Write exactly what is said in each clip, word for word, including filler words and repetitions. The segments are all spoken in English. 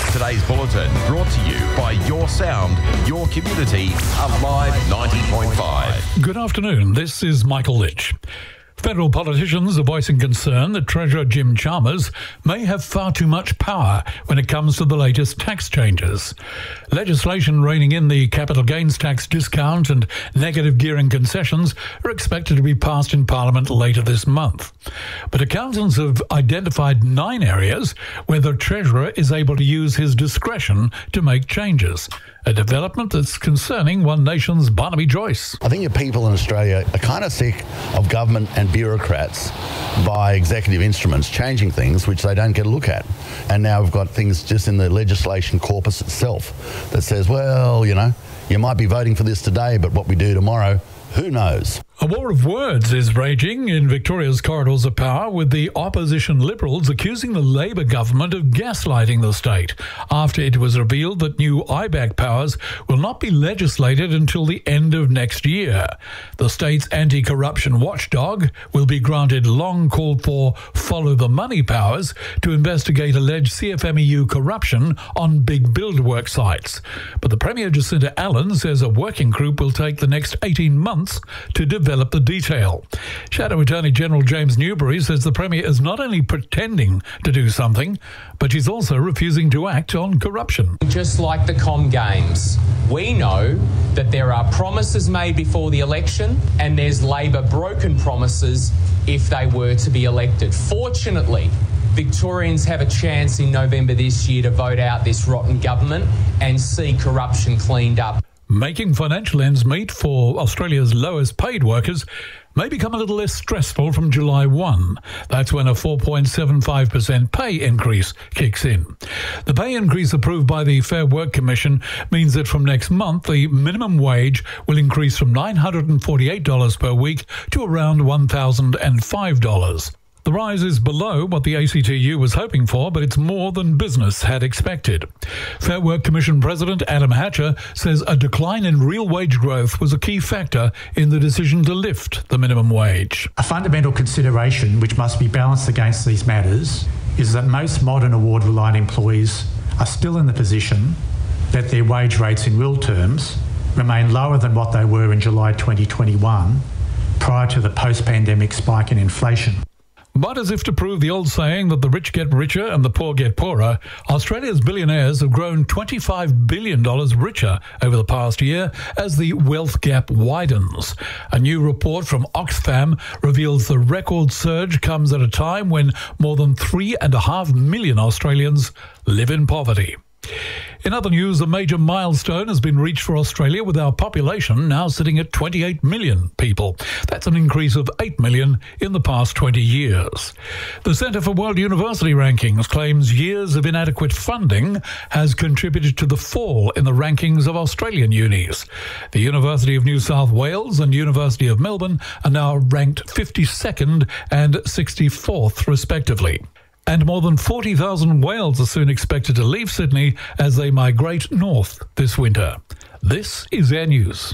Today's bulletin brought to you by Your Sound, Your Community, Alive ninety point five. Good afternoon. This is Michael Litch. Federal politicians are voicing concern that Treasurer Jim Chalmers may have far too much power when it comes to the latest tax changes. Legislation reining in the capital gains tax discount and negative gearing concessions are expected to be passed in Parliament later this month. But accountants have identified nine areas where the Treasurer is able to use his discretion to make changes. A development that's concerning One Nation's Barnaby Joyce. I think your people in Australia are kind of sick of government and bureaucrats by executive instruments changing things which they don't get a look at. And now we've got things just in the legislation corpus itself that says, well, you know, you might be voting for this today, but what we do tomorrow, who knows? A war of words is raging in Victoria's corridors of power, with the opposition Liberals accusing the Labor government of gaslighting the state after it was revealed that new I BAC powers will not be legislated until the end of next year. The state's anti-corruption watchdog will be granted long-called-for follow-the-money powers to investigate alleged C F M E U corruption on big build work sites. But the Premier Jacinta Allen says a working group will take the next eighteen months to develop develop the detail. Shadow Attorney General James Newbury says the Premier is not only pretending to do something, but she's also refusing to act on corruption. Just like the Com Games, we know that there are promises made before the election and there's Labor broken promises if they were to be elected. Fortunately, Victorians have a chance in November this year to vote out this rotten government and see corruption cleaned up. Making financial ends meet for Australia's lowest paid workers may become a little less stressful from July first. That's when a four point seven five percent pay increase kicks in. The pay increase approved by the Fair Work Commission means that from next month, the minimum wage will increase from nine hundred forty-eight dollars per week to around one thousand five dollars. The rise is below what the A C T U was hoping for, but it's more than business had expected. Fair Work Commission President Adam Hatcher says a decline in real wage growth was a key factor in the decision to lift the minimum wage. A fundamental consideration which must be balanced against these matters is that most modern award-reliant employees are still in the position that their wage rates in real terms remain lower than what they were in July twenty twenty-one, prior to the post-pandemic spike in inflation. But as if to prove the old saying that the rich get richer and the poor get poorer, Australia's billionaires have grown twenty-five billion dollars richer over the past year as the wealth gap widens. A new report from Oxfam reveals the record surge comes at a time when more than three and a half million Australians live in poverty. In other news, a major milestone has been reached for Australia, with our population now sitting at twenty-eight million people. That's an increase of eight million in the past twenty years. The Centre for World University Rankings claims years of inadequate funding has contributed to the fall in the rankings of Australian unis. The University of New South Wales and University of Melbourne are now ranked fifty-second and sixty-fourth respectively. And more than forty thousand whales are soon expected to leave Sydney as they migrate north this winter. This is Air News.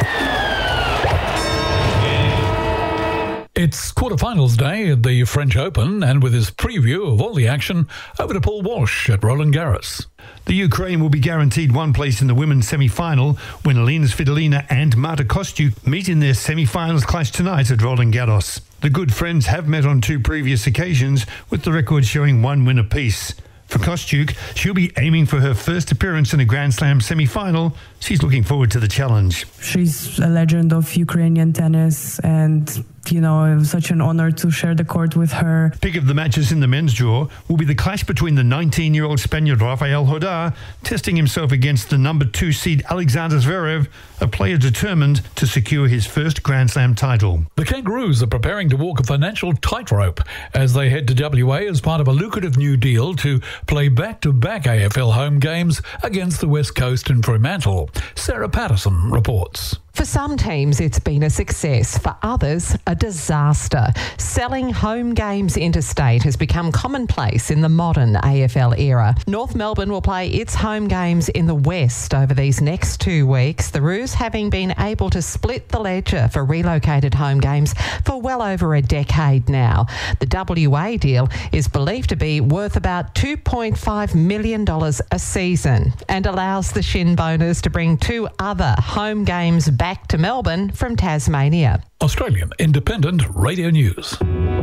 It's quarterfinals day at the French Open, and with his preview of all the action, over to Paul Walsh at Roland Garros. The Ukraine will be guaranteed one place in the women's semi-final when Alina Svitolina and Marta Kostyuk meet in their semi-finals clash tonight at Roland Garros. The good friends have met on two previous occasions, with the record showing one win apiece. For Kostyuk, she'll be aiming for her first appearance in a Grand Slam semi-final. She's looking forward to the challenge. She's a legend of Ukrainian tennis, and, you know, it was such an honor to share the court with her. Pick of the matches in the men's draw will be the clash between the nineteen-year-old Spaniard Rafael Hodar testing himself against the number two seed Alexander Zverev, a player determined to secure his first Grand Slam title. The Kangaroos are preparing to walk a financial tightrope as they head to W A as part of a lucrative new deal to play back-to-back A F L home games against the West Coast and Fremantle. Sarah Patterson reports. For some teams, it's been a success. For others, a disaster. Selling home games interstate has become commonplace in the modern A F L era. North Melbourne will play its home games in the West over these next two weeks, the Roos having been able to split the ledger for relocated home games for well over a decade now. The W A deal is believed to be worth about two point five million dollars a season and allows the Shinboners to bring two other home games back to Melbourne from Tasmania. Australian Independent Radio News.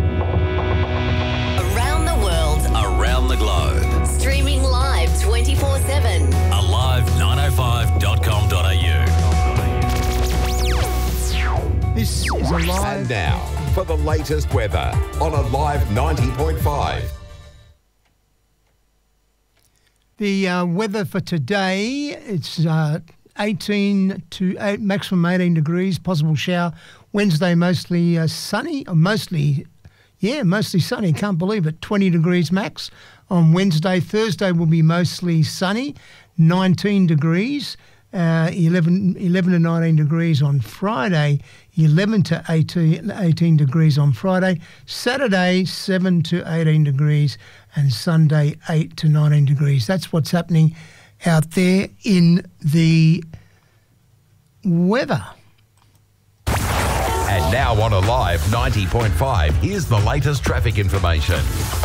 Around the world. Around the globe. Streaming live twenty-four seven. alive nine oh five dot com dot a u. This is Alive. And now, for the latest weather on Alive ninety point five. The uh, weather for today, it's uh, eighteen to eight, maximum eighteen degrees, possible shower. Wednesday, mostly uh, sunny, or mostly, yeah, mostly sunny. Can't believe it. twenty degrees max on Wednesday. Thursday will be mostly sunny, nineteen degrees. Uh, eleven, eleven to nineteen degrees on Friday, eleven to eighteen, eighteen degrees on Friday. Saturday, seven to eighteen degrees, and Sunday, eight to nineteen degrees. That's what's happening out there in the weather. And now on Alive ninety point five, here's the latest traffic information.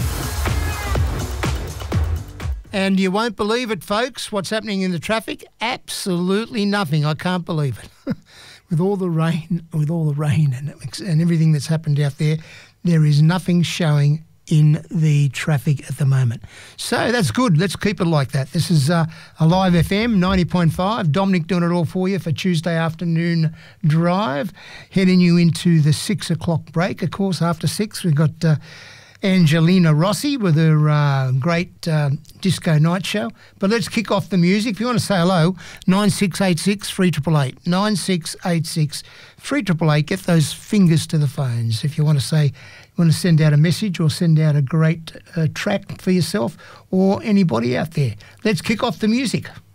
And you won't believe it, folks, what's happening in the traffic? Absolutely nothing. I can't believe it. With all the rain, with all the rain and, and everything that's happened out there, there is nothing showing in the traffic at the moment. So that's good. Let's keep it like that. This is uh, Alive F M ninety point five. Dominic doing it all for you for Tuesday afternoon drive. Heading you into the six o'clock break. Of course, after six, we've got Uh, Angelina Rossi with her uh, great uh, disco night show. But let's kick off the music. If you want to say hello, nine six eight six, three eight eight eight, nine six eight six, three eight eight eight. Get those fingers to the phones. If you want to say, you want to send out a message or send out a great uh, track for yourself or anybody out there. Let's kick off the music.